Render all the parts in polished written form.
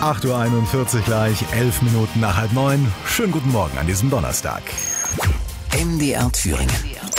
8.41 Uhr gleich, 11 Minuten nach 8:30. Schönen guten Morgen an diesem Donnerstag. MDR Thüringen.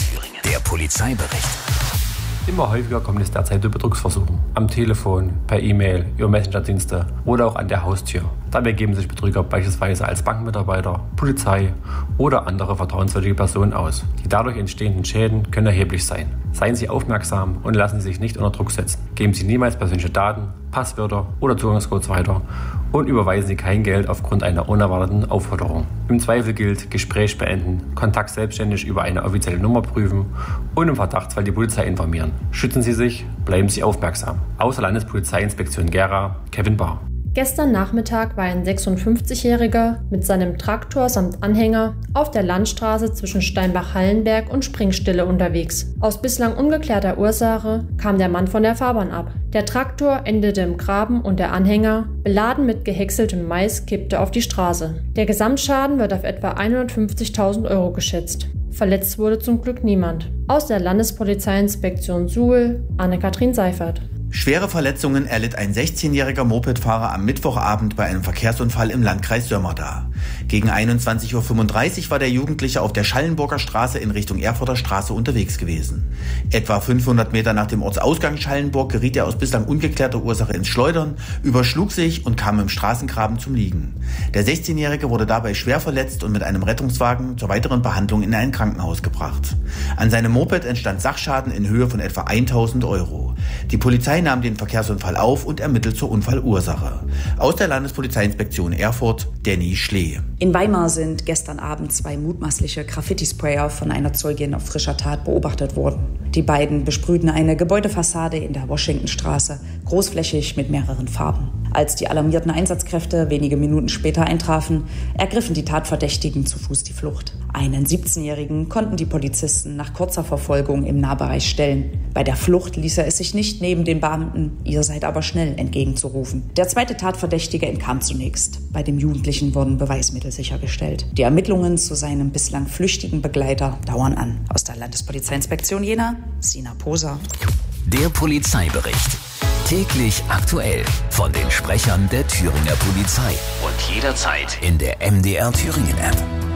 Der Polizeibericht. Immer häufiger kommt es derzeit zu Betrugsversuchen. Am Telefon, per E-Mail, über Messenger-Dienste oder auch an der Haustür. Dabei geben sich Betrüger beispielsweise als Bankmitarbeiter, Polizei oder andere vertrauenswürdige Personen aus. Die dadurch entstehenden Schäden können erheblich sein. Seien Sie aufmerksam und lassen Sie sich nicht unter Druck setzen. Geben Sie niemals persönliche Daten, Passwörter oder Zugangscodes weiter und überweisen Sie kein Geld aufgrund einer unerwarteten Aufforderung. Im Zweifel gilt, Gespräch beenden, Kontakt selbstständig über eine offizielle Nummer prüfen und im Verdachtsfall die Polizei informieren. Schützen Sie sich, bleiben Sie aufmerksam. Außer Landespolizeiinspektion Gera, Kevin Bahr. Gestern Nachmittag war ein 56-Jähriger mit seinem Traktor samt Anhänger auf der Landstraße zwischen Steinbach-Hallenberg und Springstille unterwegs. Aus bislang ungeklärter Ursache kam der Mann von der Fahrbahn ab. Der Traktor endete im Graben und der Anhänger, beladen mit gehäckseltem Mais, kippte auf die Straße. Der Gesamtschaden wird auf etwa 150.000 Euro geschätzt. Verletzt wurde zum Glück niemand. Aus der Landespolizeiinspektion Suhl, Anne-Kathrin Seifert. Schwere Verletzungen erlitt ein 16-jähriger Mopedfahrer am Mittwochabend bei einem Verkehrsunfall im Landkreis Sömmerda. Gegen 21.35 Uhr war der Jugendliche auf der Schallenburger Straße in Richtung Erfurter Straße unterwegs gewesen. Etwa 500 Meter nach dem Ortsausgang Schallenburg geriet er aus bislang ungeklärter Ursache ins Schleudern, überschlug sich und kam im Straßengraben zum Liegen. Der 16-Jährige wurde dabei schwer verletzt und mit einem Rettungswagen zur weiteren Behandlung in ein Krankenhaus gebracht. An seinem Moped entstand Sachschaden in Höhe von etwa 1.000 Euro. Die Polizei nahm den Verkehrsunfall auf und ermittelt zur Unfallursache. Aus der Landespolizeiinspektion Erfurt, Danny Schlee. In Weimar sind gestern Abend 2 mutmaßliche Graffiti-Sprayer von einer Zeugin auf frischer Tat beobachtet worden. Die beiden besprühten eine Gebäudefassade in der Washingtonstraße, großflächig mit mehreren Farben. Als die alarmierten Einsatzkräfte wenige Minuten später eintrafen, ergriffen die Tatverdächtigen zu Fuß die Flucht. Einen 17-Jährigen konnten die Polizisten nach kurzer Verfolgung im Nahbereich stellen. Bei der Flucht ließ er es sich nicht nehmen, den Beamten, ihr seid aber schnell, entgegenzurufen. Der zweite Tatverdächtige entkam zunächst. Bei dem Jugendlichen wurden Beweismittel sichergestellt. Die Ermittlungen zu seinem bislang flüchtigen Begleiter dauern an. Aus der Landespolizeiinspektion Jena, Sina Poser. Der Polizeibericht. Täglich aktuell von den Sprechern der Thüringer Polizei. Und jederzeit in der MDR Thüringen App.